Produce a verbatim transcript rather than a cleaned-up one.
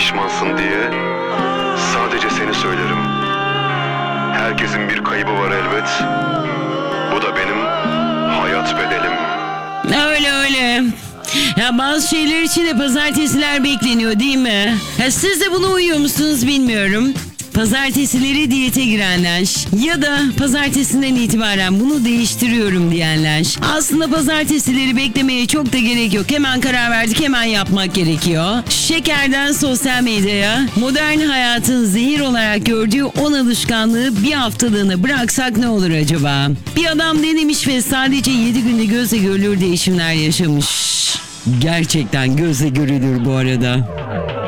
pişmansın diye sadece seni söylerim. Herkesin bir kaybı var elbet. Bu da benim hayat bedelim. Öyle öyle. Ya bazı şeyler için de pazartesiler bekleniyor değil mi? Ya siz de buna uyuyor musunuz bilmiyorum. Pazartesileri diyete girenler ya da pazartesinden itibaren bunu değiştiriyorum diyenler. Aslında pazartesileri beklemeye çok da gerek yok. Hemen karar verdik, hemen yapmak gerekiyor. Şekerden sosyal medyaya, modern hayatın zehir olarak gördüğü on alışkanlığı bir haftalığına bıraksak ne olur acaba? Bir adam denemiş ve sadece yedi günde gözle görülür değişimler yaşamış. Gerçekten gözle görülür bu arada.